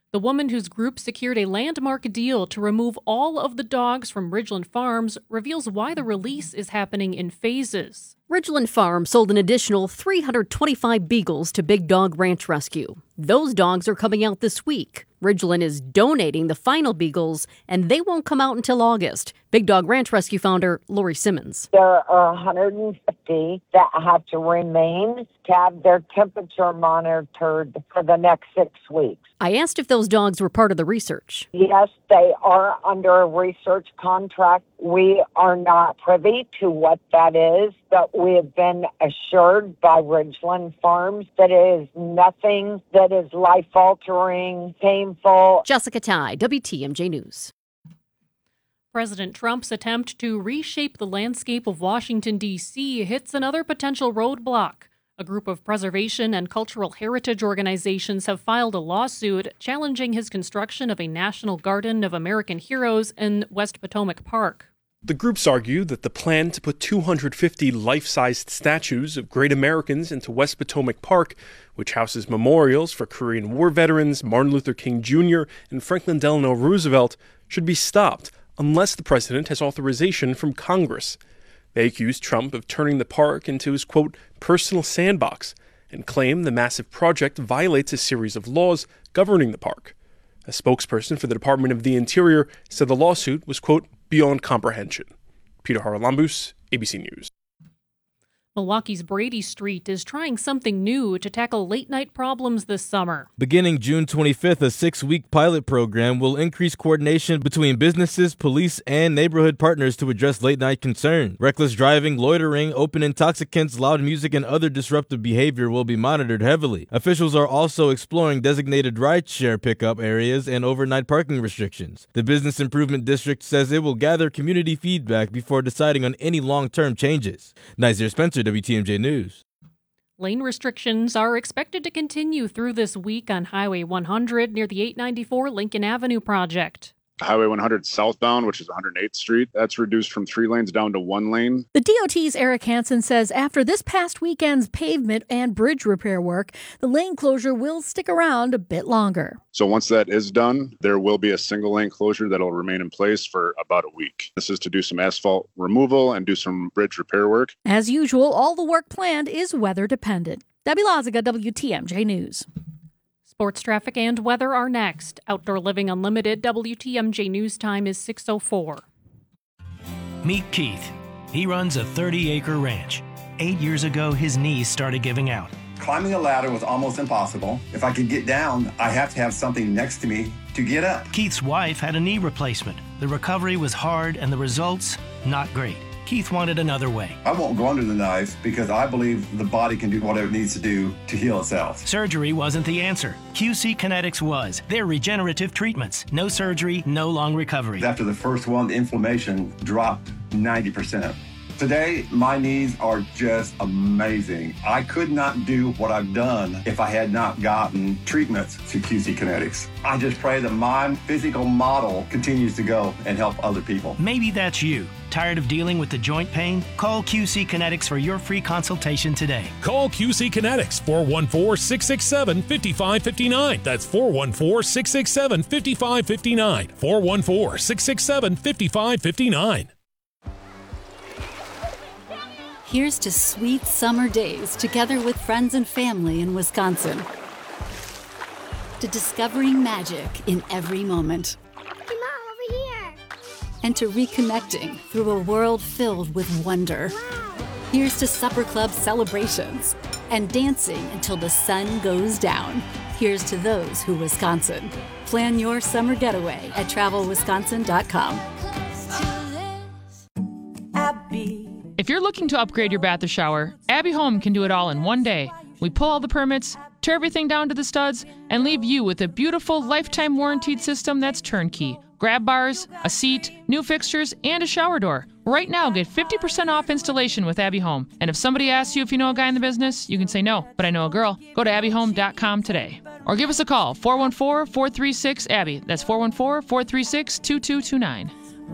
The woman whose group secured a landmark deal to remove all of the dogs from Ridgeland Farms reveals why the release is happening in phases. Ridgeland Farm sold an additional 325 beagles to Big Dog Ranch Rescue. Those dogs are coming out this week. Ridgeland is donating the final beagles, and they won't come out until August. Big Dog Ranch Rescue founder Lori Simmons. There are 150 that have to remain to have their temperature monitored for the next 6 weeks. I asked if those dogs were part of the research. Yes, they are under a research contract. We are not privy to what that is, but we have been assured by Ridgeland Farms that it is nothing that is life-altering, painful. Jessica Ty, WTMJ News. President Trump's attempt to reshape the landscape of Washington, D.C. hits another potential roadblock. A group of preservation and cultural heritage organizations have filed a lawsuit challenging his construction of a National Garden of American Heroes in West Potomac Park. The groups argue that the plan to put 250 life-sized statues of great Americans into West Potomac Park, which houses memorials for Korean War veterans, Martin Luther King Jr., and Franklin Delano Roosevelt, should be stopped unless the president has authorization from Congress. They accuse Trump of turning the park into his, quote, personal sandbox, and claim the massive project violates a series of laws governing the park. A spokesperson for the Department of the Interior said the lawsuit was, quote, beyond comprehension. Peter Haralambous, ABC News. Milwaukee's Brady Street is trying something new to tackle late-night problems this summer. Beginning June 25th, a 6-week pilot program will increase coordination between businesses, police, and neighborhood partners to address late-night concerns. Reckless driving, loitering, open intoxicants, loud music, and other disruptive behavior will be monitored heavily. Officials are also exploring designated rideshare pickup areas and overnight parking restrictions. The Business Improvement District says it will gather community feedback before deciding on any long-term changes. Nazir Spencer, WTMJ News. Lane restrictions are expected to continue through this week on Highway 100 near the 894 Lincoln Avenue project. Highway 100 southbound, which is 108th Street, that's reduced from 3 lanes down to 1 lane. The DOT's Eric Hansen says after this past weekend's pavement and bridge repair work, the lane closure will stick around a bit longer. So once that is done, there will be a single lane closure that will remain in place for about a week. This is to do some asphalt removal and do some bridge repair work. As usual, all the work planned is weather dependent. Debbie Loziga, WTMJ News. Sports traffic and weather are next. Outdoor Living Unlimited, WTMJ News Time is 6:04. Meet Keith. He runs a 30-acre ranch. 8 years ago, his knees started giving out. Climbing a ladder was almost impossible. If I could get down, I have to have something next to me to get up. Keith's wife had a knee replacement. The recovery was hard and the results, not great. Keith wanted another way. I won't go under the knife because I believe the body can do whatever it needs to do to heal itself. Surgery wasn't the answer. QC Kinetics was. They're regenerative treatments. No surgery, no long recovery. After the first one, the inflammation dropped 90%. Today, my knees are just amazing. I could not do what I've done if I had not gotten treatments to QC Kinetics. I just pray that my physical model continues to go and help other people. Maybe that's you. Tired of dealing with the joint pain? Call QC Kinetics for your free consultation today. Call QC Kinetics, 414-667-5559. That's 414-667-5559. 414-667-5559. Here's to sweet summer days together with friends and family in Wisconsin. To discovering magic in every moment. Hey, Mom, over here. And to reconnecting through a world filled with wonder. Wow. Here's to supper club celebrations and dancing until the sun goes down. Here's to those who Wisconsin. Plan your summer getaway at travelwisconsin.com. If you're looking to upgrade your bath or shower, Abbey Home can do it all in one day. We pull all the permits, tear everything down to the studs, and leave you with a beautiful lifetime warranted system that's turnkey. Grab bars, a seat, new fixtures, and a shower door. Right now, get 50% off installation with Abbey Home. And if somebody asks you if you know a guy in the business, you can say no, but I know a girl. Go to abbyhome.com today. Or give us a call, 414-436-ABBY. That's 414-436-2229.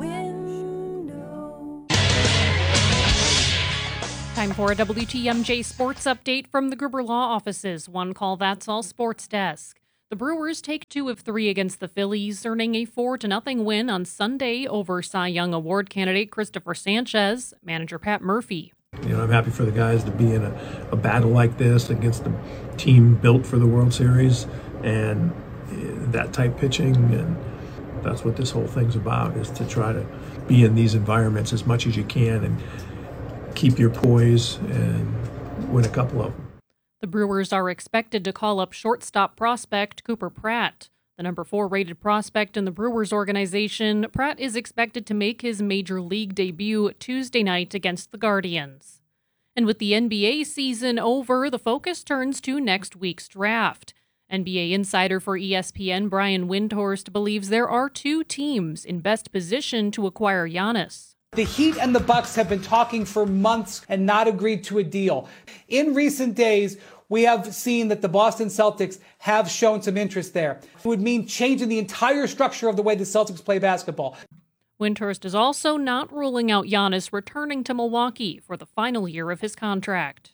Time for a WTMJ sports update from the Gruber Law Office's One Call That's All Sports Desk. The Brewers take 2 of 3 against the Phillies, earning a 4-0 win on Sunday over Cy Young Award candidate Christopher Sanchez. Manager Pat Murphy. I'm happy for the guys to be in a battle like this against the team built for the World Series and that type pitching, and that's what this whole thing's about, is to try to be in these environments as much as you can and keep your poise and win a couple of them. The Brewers are expected to call up shortstop prospect Cooper Pratt. The number 4 rated prospect in the Brewers organization, Pratt is expected to make his major league debut Tuesday night against the Guardians. And with the NBA season over, the focus turns to next week's draft. NBA insider for ESPN Brian Windhorst believes there are 2 teams in best position to acquire Giannis. The Heat and the Bucks have been talking for months and not agreed to a deal. In recent days, we have seen that the Boston Celtics have shown some interest there. It would mean changing the entire structure of the way the Celtics play basketball. Windhorst is also not ruling out Giannis returning to Milwaukee for the final year of his contract.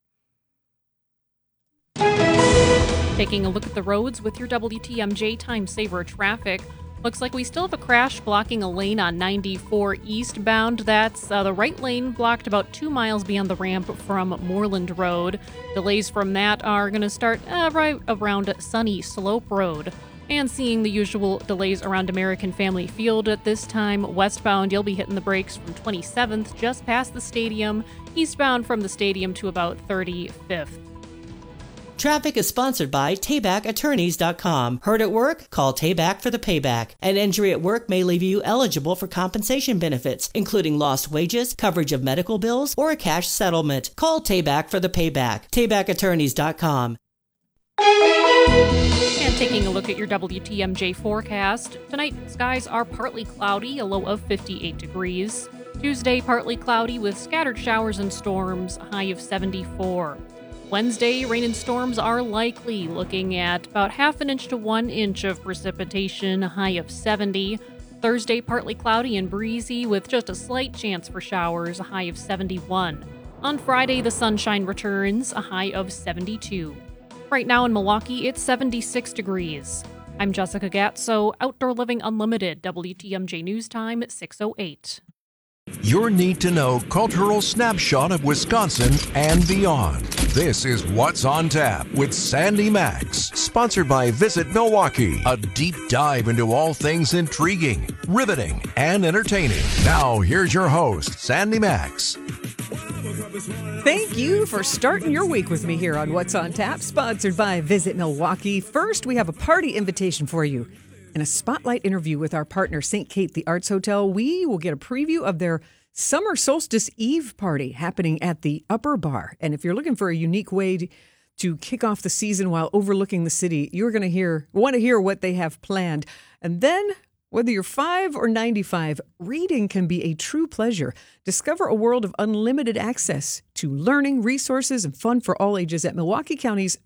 Taking a look at the roads with your WTMJ Time Saver traffic. Looks like we still have a crash blocking a lane on 94 eastbound. That's the right lane blocked about 2 miles beyond the ramp from Moreland Road. Delays from that are going to start right around Sunny Slope Road. And seeing the usual delays around American Family Field at this time. Westbound, you'll be hitting the brakes from 27th just past the stadium. Eastbound from the stadium to about 35th. Traffic is sponsored by TaybackAttorneys.com. Hurt at work? Call Tayback for the payback. An injury at work may leave you eligible for compensation benefits, including lost wages, coverage of medical bills, or a cash settlement. Call Tayback for the payback. TaybackAttorneys.com. And taking a look at your WTMJ forecast, tonight skies are partly cloudy, a low of 58 degrees. Tuesday, partly cloudy with scattered showers and storms, a high of 74. Wednesday, rain and storms are likely, looking at about 1/2 inch to 1 inch of precipitation, a high of 70. Thursday, partly cloudy and breezy with just a slight chance for showers, a high of 71. On Friday, the sunshine returns, a high of 72. Right now in Milwaukee, it's 76 degrees. I'm Jessica Gatso, Outdoor Living Unlimited, WTMJ News Time, 6:08. Your need-to-know cultural snapshot of Wisconsin and beyond. This is What's on Tap with Sandy Max, sponsored by Visit Milwaukee, a deep dive into all things intriguing, riveting, and entertaining. Now, here's your host, Sandy Max. Thank you for starting your week with me here on What's on Tap, sponsored by Visit Milwaukee. First, we have a party invitation for you. In a spotlight interview with our partner, St. Kate the Arts Hotel, we will get a preview of their Summer Solstice Eve party happening at the Upper Bar. And if you're looking for a unique way to kick off the season while overlooking the city, you're going to want to hear what they have planned. And then, whether you're 5 or 95, reading can be a true pleasure. Discover a world of unlimited access to learning, resources, and fun for all ages at Milwaukee County's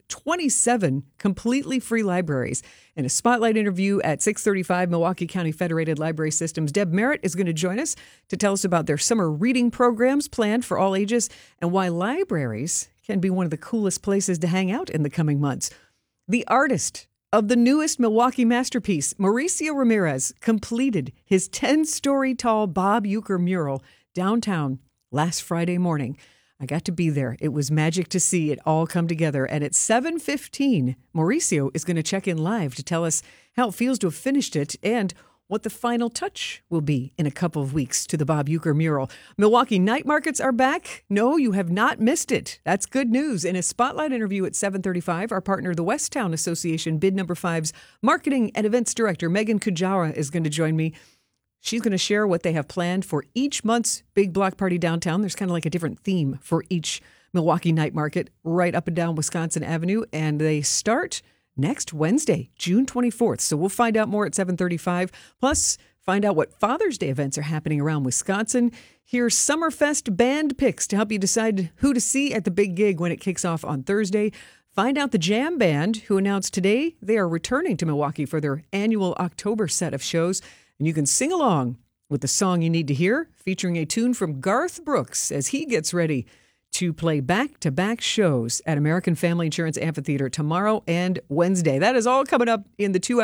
27 completely free libraries. In a spotlight interview at 6:35 Milwaukee County Federated Library Systems, Deb Merritt is going to join us to tell us about their summer reading programs planned for all ages and why libraries can be one of the coolest places to hang out in the coming months. The artist of the newest Milwaukee masterpiece, Mauricio Ramirez, completed his 10-story tall Bob Uecker mural downtown last Friday morning. I got to be there. It was magic to see it all come together. And at 7:15, Mauricio is going to check in live to tell us how it feels to have finished it and what the final touch will be in a couple of weeks to the Bob Uecker mural. Milwaukee night markets are back. No, you have not missed it. That's good news. In a spotlight interview at 7:35, our partner, the Westtown Association Bid Number 5's Marketing and Events Director, Megan Kujara, is going to join me. She's going to share what they have planned for each month's big block party downtown. There's kind of like a different theme for each Milwaukee night market right up and down Wisconsin Avenue, and they start next Wednesday, June 24th. So we'll find out more at 7:35. Plus, find out what Father's Day events are happening around Wisconsin. Here's Summerfest band picks to help you decide who to see at the big gig when it kicks off on Thursday. Find out the Jam Band, who announced today they are returning to Milwaukee for their annual October set of shows. And you can sing along with the song you need to hear, featuring a tune from Garth Brooks as he gets ready to play back-to-back shows at American Family Insurance Amphitheater tomorrow and Wednesday. That is all coming up in the 2 hours